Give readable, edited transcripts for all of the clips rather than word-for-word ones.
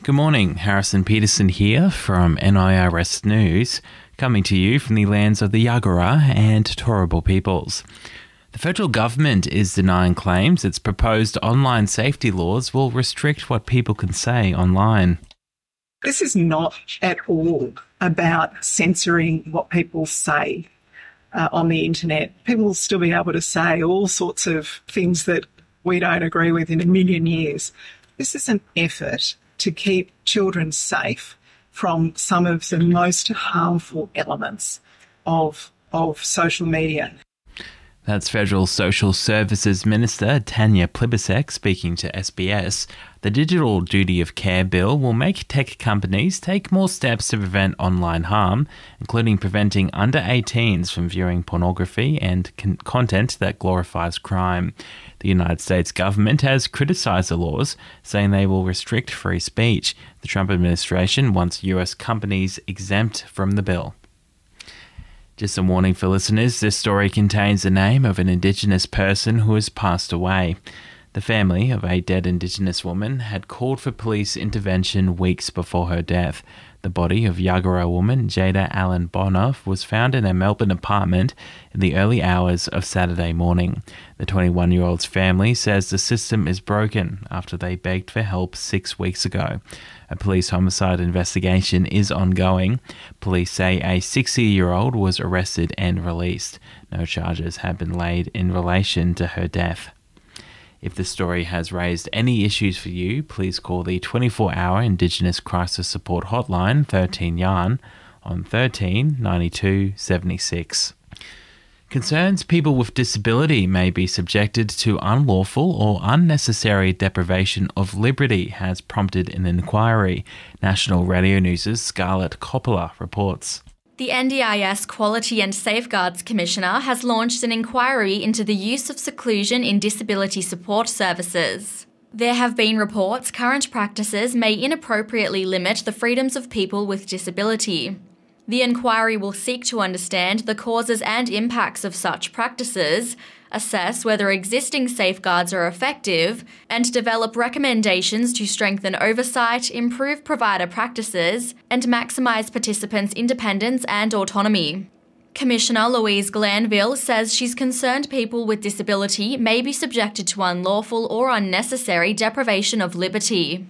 Good morning, Harrison Peterson here from NIRS News, coming to you from the lands of the Yagara and Turrbal peoples. The federal government is denying claims its proposed online safety laws will restrict what people can say online. This is not at all about censoring what people say on the internet. People will still be able to say all sorts of things that we don't agree with in a million years. This is an effort to keep children safe from some of the most harmful elements of social media. That's Federal Social Services Minister Tanya Plibersek speaking to SBS. The Digital Duty of Care Bill will make tech companies take more steps to prevent online harm, including preventing under 18s from viewing pornography and content that glorifies crime. The United States government has criticised the laws, saying they will restrict free speech. The Trump administration wants US companies exempt from the bill. Just a warning for listeners, this story contains the name of an Indigenous person who has passed away. The family of a dead Indigenous woman had called for police intervention weeks before her death. The body of Yagara woman Jada Allen Bonner was found in a Melbourne apartment in the early hours of Saturday morning. The 21-year-old's family says the system is broken after they begged for help 6 weeks ago. A police homicide investigation is ongoing. Police say a 60-year-old was arrested and released. No charges have been laid in relation to her death. If this story has raised any issues for you, please call the 24-hour Indigenous Crisis Support Hotline 13 Yarn on 13 92 76. Concerns people with disability may be subjected to unlawful or unnecessary deprivation of liberty has prompted an inquiry. National Radio News' Scarlett Coppola reports. The NDIS Quality and Safeguards Commissioner has launched an inquiry into the use of seclusion in disability support services. There have been reports current practices may inappropriately limit the freedoms of people with disability. The inquiry will seek to understand the causes and impacts of such practices, assess whether existing safeguards are effective, and develop recommendations to strengthen oversight, improve provider practices, and maximise participants' independence and autonomy. Commissioner Louise Glanville says she's concerned people with disability may be subjected to unlawful or unnecessary deprivation of liberty.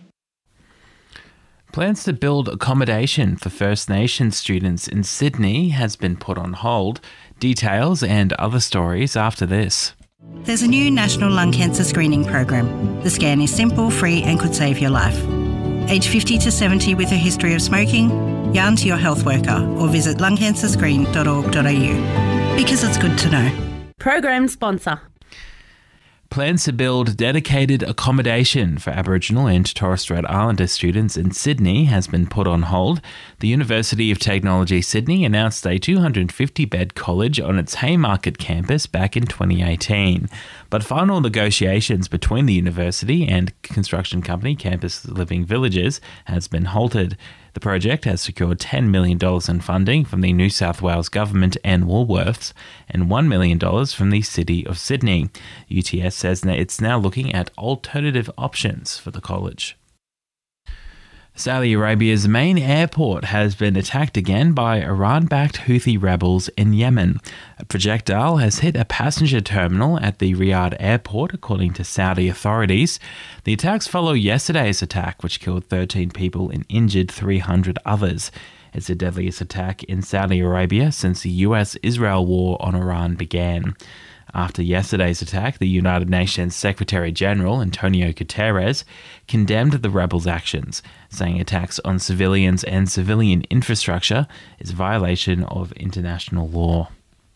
Plans to build accommodation for First Nations students in Sydney has been put on hold. Details and other stories after this. There's a new National Lung Cancer Screening Program. The scan is simple, free and could save your life. Age 50 to 70 with a history of smoking, yarn to your health worker or visit lungcancerscreen.org.au. Because it's good to know. Program sponsor. Plans to build dedicated accommodation for Aboriginal and Torres Strait Islander students in Sydney has been put on hold. The University of Technology Sydney announced a 250-bed college on its Haymarket campus back in 2018. But final negotiations between the university and construction company Campus Living Villages has been halted. The project has secured $10 million in funding from the New South Wales Government and Woolworths and $1 million from the City of Sydney. UTS says that it's now looking at alternative options for the college. Saudi Arabia's main airport has been attacked again by Iran-backed Houthi rebels in Yemen. A projectile has hit a passenger terminal at the Riyadh airport, according to Saudi authorities. The attacks follow yesterday's attack, which killed 13 people and injured 300 others. It's the deadliest attack in Saudi Arabia since the US-Israel war on Iran began. After yesterday's attack, the United Nations Secretary-General Antonio Guterres condemned the rebels' actions, saying attacks on civilians and civilian infrastructure is a violation of international law.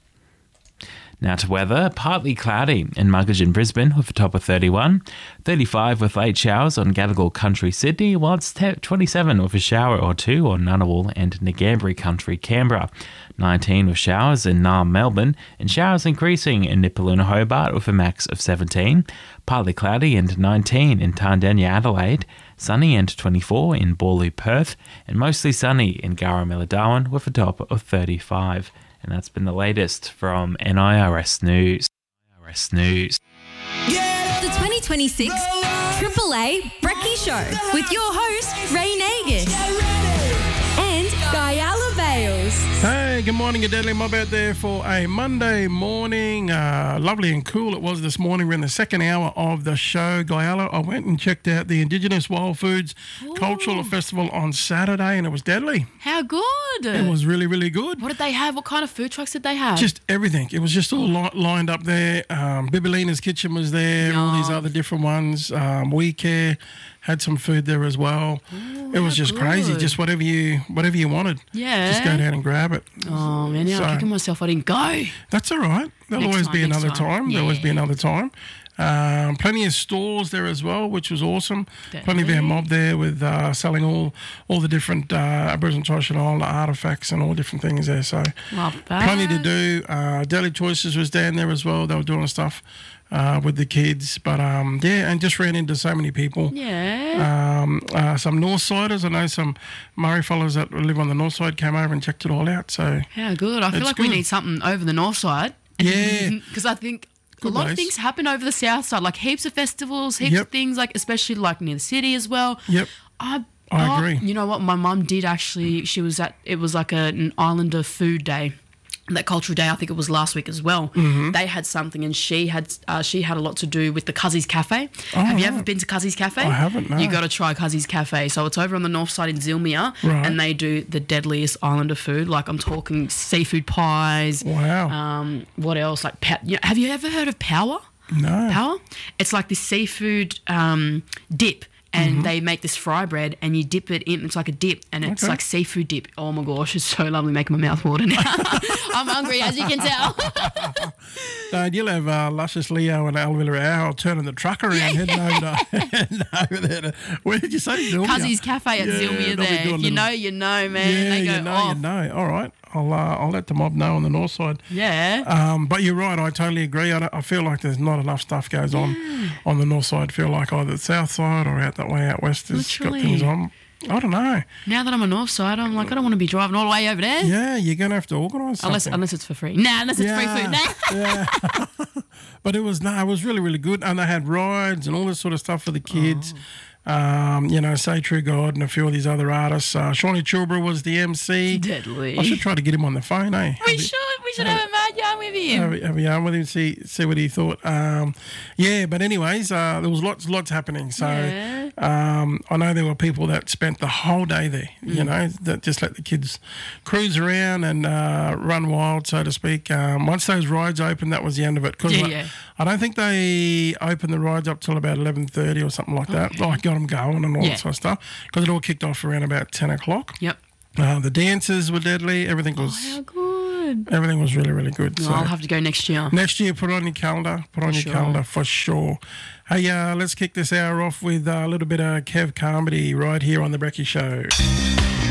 Now to weather, partly cloudy in Muggeridge and Brisbane with a top of 31, 35 with late showers on Gadigal Country, Sydney, while it's 27 with a shower or two on Ngunnawal and Ngambri Country, Canberra, 19 with showers in Naarm, Melbourne, and showers increasing in Nipaluna, Hobart with a max of 17, partly cloudy and 19 in Tandenya, Adelaide, sunny and 24 in Boorloo, Perth, and mostly sunny in Garramilla, Darwin with a top of 35. And that's been the latest from NIRS News. NIRS News. Yeah! The 2026 Triple A Brekkie Show with your host, Ray Nagish and Guyala Bales. Hey, good morning, a Deadly Mob out there for a Monday morning. Lovely and cool it was this morning. We're in the second hour of the show. Guyala, I went and checked out the Indigenous Wild Foods Cultural Festival on Saturday, and it was deadly. How good. It was really, really good. What did they have? What kind of food trucks did they have? Just everything. It was just all lined up there. Bibelina's Kitchen was there, all these other different ones. We Care had some food there as well. It was just crazy. Just whatever you wanted. Yeah. Just go down and grab it. Oh, man, now I'm kicking myself I didn't go. That's all right. There'll always be another time. There'll always be another time. Plenty of stores there as well, which was awesome. Plenty of our mob there with selling all the different Aboriginal and Torres Strait Islander artefacts and all different things there. So Love that. plenty to do. Deli Choices was down there as well. They were doing stuff with the kids. But yeah, and just ran into so many people. Yeah. Some Northsiders. I know some Murray fellows that live on the North Side came over and checked it all out. So how good. I feel like good. we need something over the North Side. Yeah. Because I think Good a lot place. of things happen over the South Side, like heaps of festivals, heaps of things, like especially like near the city as well. Yep. I agree. You know what? My mum did actually. She was at. It was like an Islander food day. That cultural day, I think it was last week as well. Mm-hmm. They had something, and she had a lot to do with the Cuzzies Cafe. Have you ever been to Cuzzies Cafe? I haven't. No. You got to try Cuzzies Cafe. So it's over on the north side in Zilmere, Right. and they do the deadliest Islander food. Like I'm talking seafood pies. Wow. What else? Like, have you ever heard of Power? No. Power? It's like this seafood dip. And they make this fry bread, and you dip it in. It's like a dip, and it's like seafood dip. Oh my gosh, it's so lovely, making my mouth water now. I'm hungry, as you can tell. You'll have Luscious Leo and Alvila Hour turning the truck around, heading over there. Where did you say? Zilmere? Cuzzies Cafe at Zilmere there. If you know, you know, man. Yeah, they go you know, off. you know. All right, I'll let the mob know on the north side. Yeah. But you're right. I totally agree. I feel like there's not enough stuff goes on the north side. I feel like either the south side or out that way out west has got things on. I don't know. Now that I'm on north side, I'm like, I don't want to be driving all the way over there. Yeah, you're going to have to organise something. Unless it's for free. Unless it's free food. Yeah. But it was really, really good. And they had rides and all this sort of stuff for the kids. Say True God and a few of these other artists. Shawnee Chilbra was the MC. Deadly. I should try to get him on the phone, eh? We should have a mad yarn with him. Have a yarn with him, see what he thought. But anyways, there was lots happening. So I know there were people that spent the whole day there, you know, that just let the kids cruise around and run wild, so to speak. Once those rides opened, that was the end of it. Because I don't think they opened the rides up till about 11:30 or something like that. Like got them going and all that sort of stuff. Because it all kicked off around about 10 o'clock. Yep. The dances were deadly. Everything was... how good. Everything was really, really good. So I'll have to go next year. Next year, put it on your calendar. Calendar for sure. Hey, let's kick this hour off with a little bit of Kev Carmody right here on The Brekkie Show.